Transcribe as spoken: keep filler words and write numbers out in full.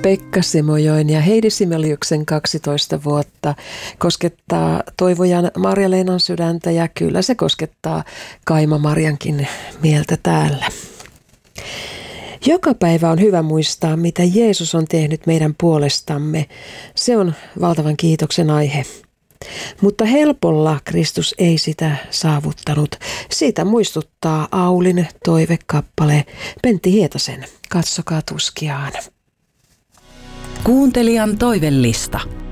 Pekka Simojoen ja Heidi Simeliuksen kaksitoista vuotta koskettaa Toivojan Marja-Leenan sydäntä ja kyllä se koskettaa Kaima Marjankin mieltä täällä. Joka päivä on hyvä muistaa, mitä Jeesus on tehnyt meidän puolestamme. Se on valtavan kiitoksen aihe. Mutta helpolla Kristus ei sitä saavuttanut. Siitä muistuttaa Aulin toivekappale Pentti Hietasen Katsokaa tuskiaan. Kuuntelijan toivellista.